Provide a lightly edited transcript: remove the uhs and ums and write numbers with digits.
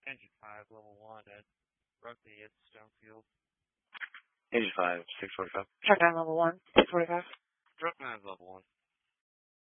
Engine 5, level 1 at Rugby at Stonefield. Engine 5, 645. Truck 9, level 1, 645. Truck 9 is level 1.